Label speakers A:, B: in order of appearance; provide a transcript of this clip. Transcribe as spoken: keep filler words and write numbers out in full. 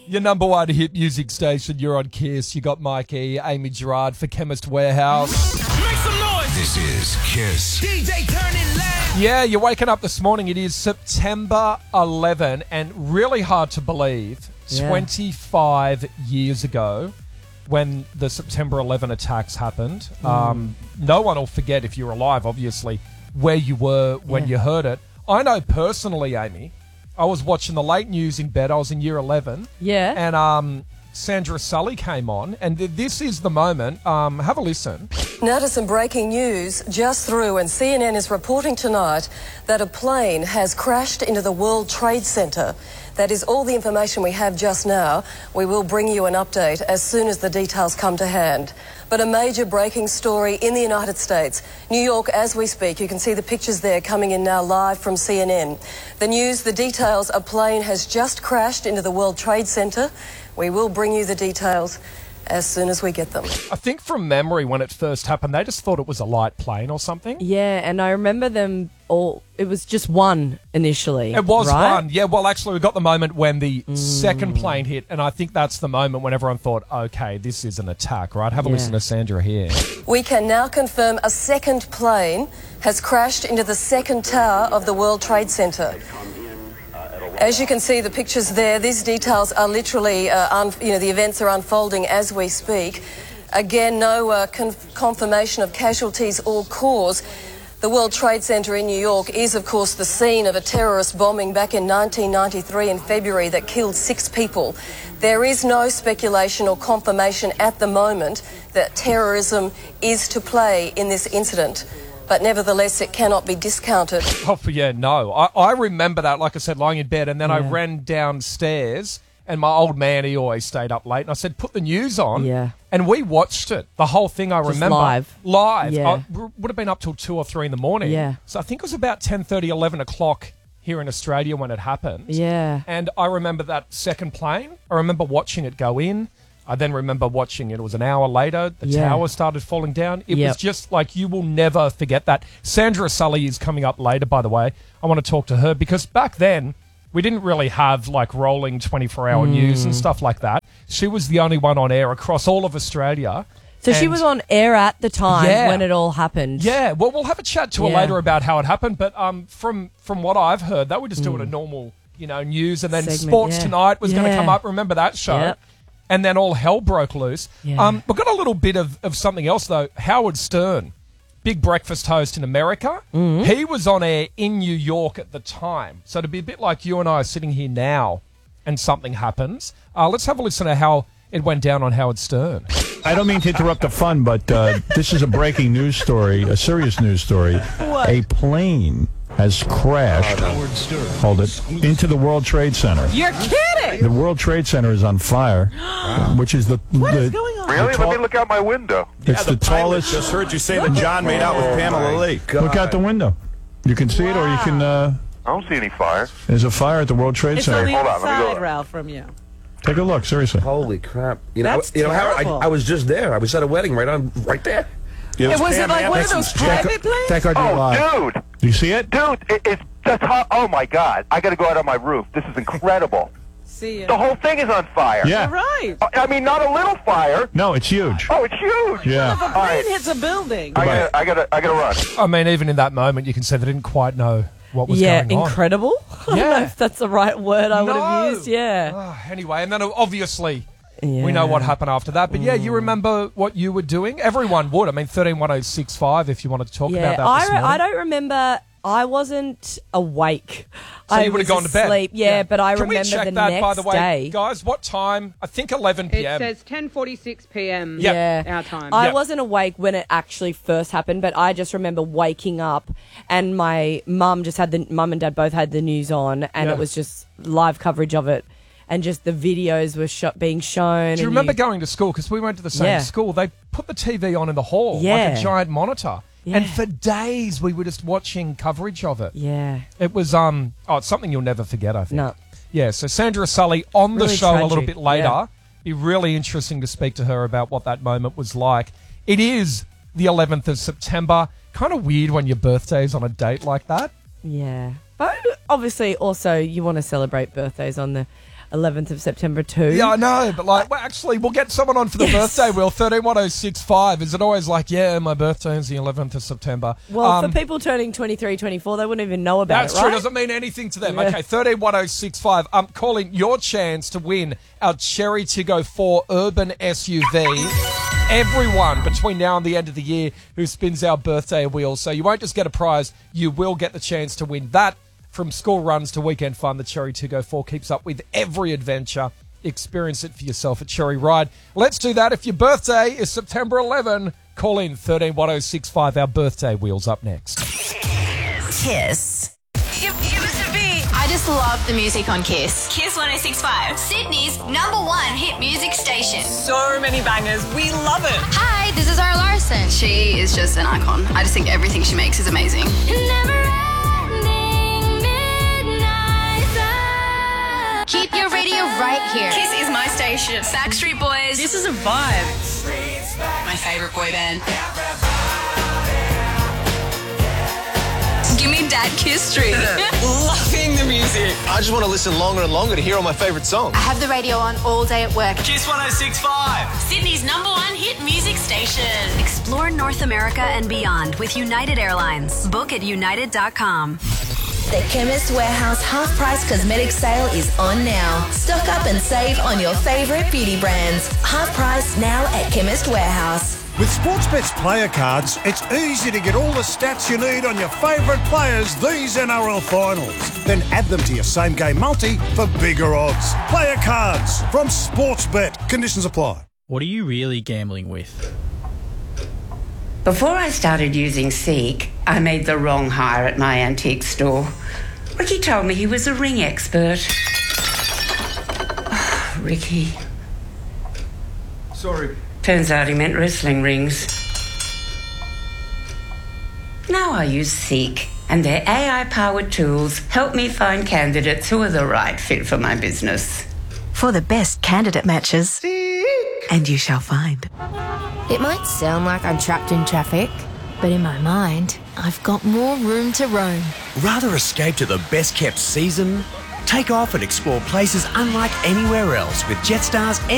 A: Your number one hit music station, you're on Kiss. You got Mikey, Amy Gerard for Chemist Warehouse.
B: Make some noise!
C: This is Kiss.
B: D J turn it loud!
A: Yeah, you're waking up this morning. It is September eleventh, and really hard to believe,
D: Yeah.
A: twenty-five years ago, when the September eleventh attacks happened.
D: Mm.
A: Um, no one will forget, if you're alive, obviously, where you were when
D: Yeah.
A: you heard it. I know personally, Amy, I was watching the late news in bed. I was in year eleven.
D: Yeah.
A: And um, Sandra Sully came on, and th- this is the moment. Um, have a listen.
E: Now to some breaking news just through, and C N N is reporting tonight that a plane has crashed into the World Trade Center. That is all the information we have just now. We will bring you an update as soon as the details come to hand. But a major breaking story in the United States. New York, as we speak, you can see the pictures there coming in now live from C N N. The news, the details, a plane has just crashed into the World Trade Center. We will bring you the details as soon as we get them.
A: I think from memory, when it first happened, they just thought it was a light plane or something.
D: Yeah, and I remember them all. It was just one initially.
A: It was
D: right?
A: one. Yeah, well, actually, we got the moment when the mm. second plane hit, and I think that's the moment when everyone thought, okay, this is an attack, right? Have a
D: Yeah.
A: listen to Sandra here.
E: We can now confirm a second plane has crashed into the second tower of the World Trade Center. As you can see, the pictures there, these details are literally, uh, un- you know, the events are unfolding as we speak. Again, no uh, conf- confirmation of casualties or cause. The World Trade Center in New York is, of course, the scene of a terrorist bombing back in nineteen ninety-three in February that killed six people. There is no speculation or confirmation at the moment that terrorism is to play in this incident. But nevertheless, it cannot be discounted.
A: Oh, yeah, no. I, I remember that, like I said, lying in bed, and then I
D: Yeah.
A: ran downstairs, and my old man, he always stayed up late, and I said, put the news on.
D: Yeah.
A: And we watched it, the whole thing, I
D: Just
A: remember.
D: live.
A: Live.
D: Yeah.
A: I, w- would have been up till two or three in the morning.
D: Yeah.
A: So I think it was about ten thirty, eleven o'clock here in Australia when it happened.
D: Yeah.
A: And I remember that second plane. I remember watching it go in. I then remember watching it. It was an hour later. The
D: Yeah.
A: tower started falling down. It
D: Yep.
A: was just like, you will never forget that. Sandra Sully is coming up later, by the way. I want to talk to her because back then, we didn't really have like rolling twenty-four hour news
D: Mm.
A: and stuff like that. She was the only one on air across all of Australia.
D: So she
A: And-
D: was on air at the time
A: Yeah.
D: when it all happened.
A: Yeah, well, we'll have a chat to her
D: Yeah.
A: later about how it happened. But um, from from what I've heard, they were just doing a normal, you know, news, and then
D: Segment,
A: Sports
D: yeah.
A: Tonight was going to
D: Yeah.
A: come up. Remember that show?
D: Yep.
A: And then all hell broke loose.
D: Yeah.
A: Um, we've got a little bit of, of something else, though. Howard Stern, big breakfast host in America.
D: Mm-hmm.
A: He was on air in New York at the time. So to be a bit like you and I sitting here now and something happens, uh, let's have a listen to how it went down on Howard Stern.
F: I don't mean to interrupt the fun, but uh, this is a breaking news story, a serious news story. A plane has crashed, hold it, into the World Trade Center.
G: You're kidding!
F: The World Trade Center is on fire, which is the,
G: What
F: the
G: is going on?
H: Really?
F: The
H: Let me
F: tall-
H: look out my window.
F: it's the tallest.
I: Just heard you say that John made out with Pamela Lee.
F: Look out the window. You can see it, or you can. Uh,
H: I don't see any fire.
F: there's a fire at the World Trade
G: It's
F: Center.
G: on the
H: Hold
G: other
H: on, let me go
G: side,
H: up.
G: Ralph, from you.
F: Take a look, seriously.
J: Holy crap! You know,
G: That's
J: you know, Howard,
G: terrible.
J: I, I was just there. I was at a wedding right on, right there.
I: Yeah,
G: It was it
I: Pam
G: like one of
I: Anderson's
G: those
I: chick.
G: private planes?
F: Take our deal
H: Oh,
F: live.
H: dude!
F: Do you see it?
H: Dude, it, it's just hot. Oh, my God. I got to go out on my roof. This is incredible.
G: See ya.
H: The whole thing is on fire.
G: You're
F: Yeah.
G: right.
H: I I mean, not a little fire.
F: No, it's huge.
H: Oh, it's huge.
F: Yeah.
G: If a
H: All
G: plane
H: right.
G: hits a building.
H: I gotta, I gotta, I gotta run.
A: I mean, even in that moment, you can see they didn't quite know what was
D: Yeah,
A: going on.
D: incredible. I don't know
A: Yeah.
D: if that's the right word I would
A: No.
D: have used. Yeah.
A: Ah, anyway, and then obviously
D: yeah.
A: we know what happened after that. But yeah, you remember what you were doing? Everyone would. I mean, thirteen one oh six five if you wanted to talk
D: Yeah,
A: about that
D: I,
A: this
D: re-
A: morning.
D: I don't remember. I wasn't awake.
A: So
D: I
A: you would have
D: was
A: gone to bed.
D: asleep. Yeah, but I
A: Can
D: remember
A: we check
D: the
A: that,
D: next
A: by the way,
D: day.
A: guys? What time? I think eleven
K: It
A: p.m.
K: says ten forty-six p.m.
A: Yep.
D: Yeah,
K: our time.
D: I
A: Yep.
D: wasn't awake when it actually first happened, but I just remember waking up and my mum just had the mum and dad both had the news on, and
A: Yeah.
D: it was just live coverage of it, and just the videos were sho- being shown.
A: Do you
D: and
A: remember going to school? Because we went to the same
D: Yeah.
A: school. They put the T V on in the hall, like
D: Yeah.
A: a giant monitor.
D: Yeah.
A: And for days, we were just watching coverage of it.
D: Yeah.
A: It was, um, oh, it's something you'll never forget, I think.
D: No.
A: Yeah, so Sandra Sully on the
D: Really
A: show a little
D: tragic,
A: bit later.
D: yeah.
A: Be really interesting to speak to her about what that moment was like. It is the eleventh of September. Kind of weird when your birthday's on a date like that.
D: Yeah. But obviously, also, you want to celebrate birthdays on the eleventh of September too.
A: Yeah, I know, but like, well, actually, we'll get someone on for the
D: Yes.
A: birthday wheel, thirteen one oh six five. Is it always like, yeah, my birthday is the eleventh of September?
D: Well,
A: Um,
D: for people turning twenty-three, twenty-four, they wouldn't even know about
A: That's
D: it, right?
A: true. Doesn't mean anything to them.
D: Yeah.
A: Okay, thirteen one oh six five. Um, calling your chance to win our Cherry Tiggo four Urban S U V. Everyone between now and the end of the year who spins our birthday wheel. So you won't just get a prize, you will get the chance to win that. From school runs to weekend fun, the Cherry Tiggo four keeps up with every adventure. Experience it for yourself at Cherry Ride. Let's do that. If your birthday is September eleventh, call in thirteen one oh six five. Our birthday wheel's up next.
C: Kiss.
L: It, it was a bit.
C: I just love the music on Kiss.
L: Kiss one oh six point five.
C: Sydney's number one hit music station.
G: So many bangers. We love it.
C: Hi, this is Zara Larson.
L: She is just an icon. I just think everything she makes is amazing.
C: Keep your radio right here.
L: Kiss is my station. Backstreet Boys.
G: This is a vibe.
L: My favourite boy band. Give me Dad Kiss Street.
G: Loving the music.
M: I just want to listen longer and longer to hear all my favourite songs.
C: I have the radio on all day at work.
B: Kiss one oh six point five.
L: Sydney's number one hit music station.
N: Explore North America and beyond with United Airlines. Book at united dot com.
O: The Chemist Warehouse half-price cosmetic sale is on now. Stock up and save on your favourite beauty brands. Half price now at Chemist Warehouse.
P: With Sportsbet's player cards, it's easy to get all the stats you need on your favourite players these N R L finals. Then add them to your same-game multi for bigger odds. Player cards from Sportsbet. Conditions apply.
Q: What are you really gambling with?
R: Before I started using Seek, I made the wrong hire at my antique store. Ricky told me he was a ring expert. Oh, Ricky.
M: Sorry.
R: Turns out he meant wrestling rings. Now I use Seek, and their A I-powered tools help me find candidates who are the right fit for my business.
S: For the best candidate matches, Seek. And you shall find.
T: It might sound like I'm trapped in traffic, but in my mind, I've got more room to roam.
U: Rather escape to the best-kept season? Take off and explore places unlike anywhere else with Jetstar's